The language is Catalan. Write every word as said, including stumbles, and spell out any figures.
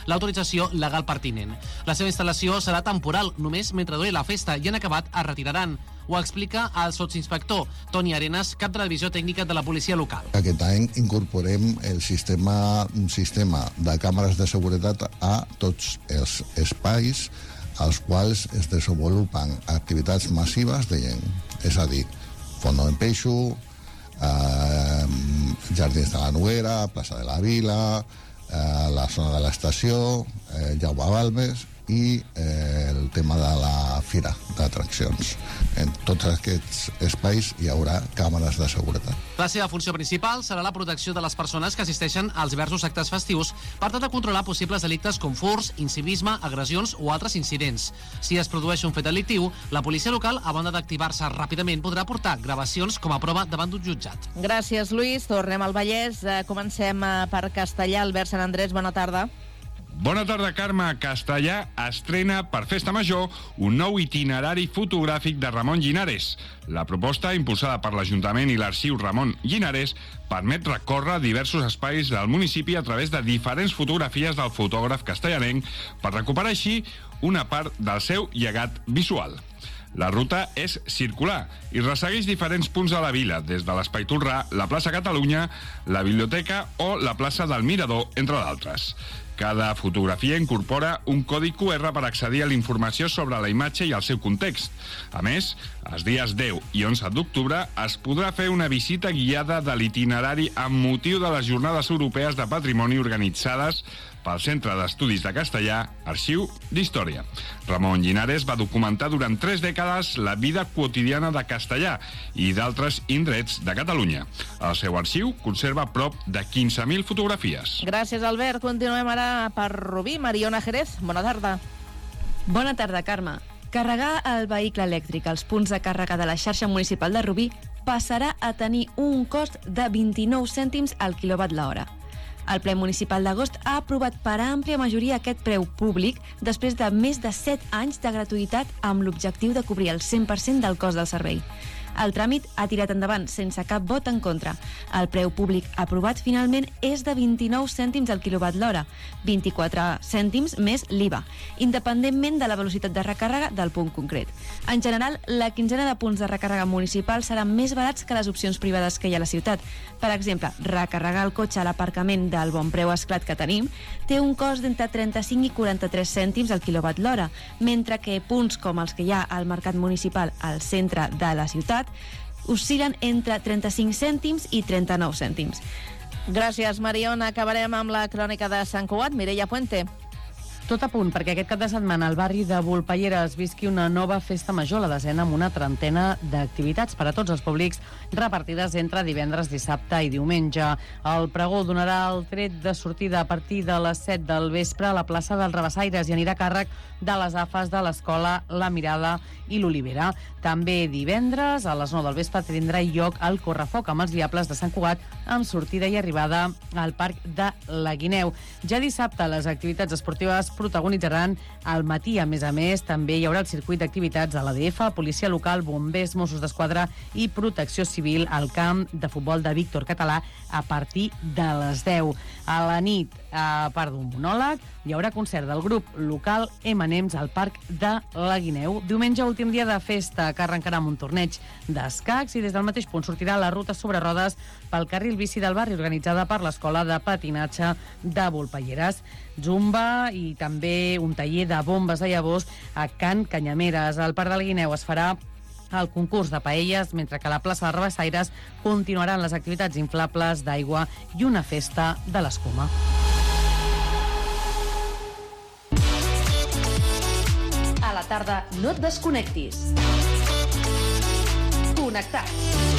l'autorització legal pertinent. La seva instal·lació serà temporal, només mentre duri la festa, i en acabat es retiraran. Ho explica el sotsinspector Toni Arenas, cap de la divisió tècnica de la policia local. Aquest any incorporem el sistema, un sistema de càmeres de seguretat a tots els espais als quals es desenvolupen activitats massives de gent. És a dir, Fondo en Peixo, eh, Jardins de la Noguera, Plaça de la Vila, eh, la zona de l'estació, eh, Jaume Balmes i eh, el tema de la fira d'atraccions. En tots aquests espais hi haurà càmeres de seguretat. La seva funció principal serà la protecció de les persones que assisteixen als diversos actes festius per tal de controlar possibles delictes com furts, incivisme, agressions o altres incidents. Si es produeix un fet delictiu, la policia local, a banda d'activar-se ràpidament, podrà portar gravacions com a prova davant d'un jutjat. Gràcies, Lluís. Tornem al Vallès. Comencem per Castellà. Albert Sant Andrés, bona tarda. Bona tarda, Carme. Castellà estrena per Festa Major un nou itinerari fotogràfic de Ramon Llinares. La proposta, impulsada per l'Ajuntament i l'Arxiu Ramon Llinares, permet recórrer diversos espais del municipi a través de diferents fotografies del fotògraf castellanenc per recuperar així una part del seu llegat visual. La ruta és circular i ressegueix diferents punts de la vila, des de l'Espai Tolrà, la plaça Catalunya, la Biblioteca o la plaça del Mirador, entre d'altres. Cada fotografia incorpora un codi cu erre per accedir a la informació sobre la imatge i el seu context. A més, els dies deu i onze d'octubre es podrà fer una visita guiada de l'itinerari amb motiu de les Jornades Europees de Patrimoni organitzades pel Centre d'Estudis de Castellà, Arxiu d'Història. Ramon Llinares va documentar durant tres dècades la vida quotidiana de Castellà i d'altres indrets de Catalunya. El seu arxiu conserva prop de quinze mil fotografies. Gràcies, Albert. Continuem ara per Rubí. Mariona Jerez, bona tarda. Bona tarda, Carme. Carregar el vehicle elèctric als punts de càrrega de la xarxa municipal de Rubí passarà a tenir un cost de vint-i-nou cèntims al quilowatt l'hora. El ple municipal d'agost ha aprovat per àmplia majoria aquest preu públic després de més de set anys de gratuïtat amb l'objectiu de cobrir el cent per cent del cost del servei. El tràmit ha tirat endavant sense cap vot en contra. El preu públic aprovat finalment és de vint-i-nou cèntims al quilowatt l'hora, vint-i-quatre cèntims més l'I V A, independentment de la velocitat de recàrrega del punt concret. En general, la quinzena de punts de recàrrega municipal seran més barats que les opcions privades que hi ha a la ciutat. Per exemple, recarregar el cotxe a l'aparcament del Bon Preu Esclat que tenim té un cost d'entre trenta-cinc i quaranta-tres cèntims al quilowatt l'hora, mentre que punts com els que hi ha al mercat municipal al centre de la ciutat oscil·len entre trenta-cinc cèntims i trenta-nou cèntims. Gràcies, Mariona. Acabarem amb la crònica de Sant Cugat. Mireia Puente. Tot a punt, perquè aquest cap de setmana al barri de Volpelleres visqui una nova festa major, la desena, amb una trentena d'activitats per a tots els públics repartides entre divendres, dissabte i diumenge. El pregó donarà el tret de sortida a partir de les set del vespre a la plaça dels Rabassaires i anirà a càrrec de les AFAs de l'Escola La Mirada i l'Olivera. També divendres, a les nou del vespre, tindrà lloc el Correfoc amb els Diables de Sant Cugat, amb sortida i arribada al Parc de la Guineu. Ja dissabte, les activitats esportives protagonitzaran al matí. A més a més, també hi haurà el circuit d'activitats a l'A D F, Policia Local, Bombers, Mossos d'Esquadra i Protecció Civil al camp de futbol de Víctor Català a partir de les deu. A la nit, a part d'un monòleg, hi haurà concert del grup local eme and ems al Parc de la Guineu. Diumenge, últim dia de festa, que arrencarà amb un torneig d'escacs i des del mateix punt sortirà la ruta sobre rodes pel carril bici del barri organitzada per l'Escola de Patinatge de Volpelleres. Zumba i també un taller de bombes de llavors a Can Canyameres. Al Parc de la Guineu es farà el concurs de paelles, mentre que a la plaça de Rabassaires continuaran les activitats inflables d'aigua i una festa de l'escuma. A la tarda no et desconnectis. Connectats.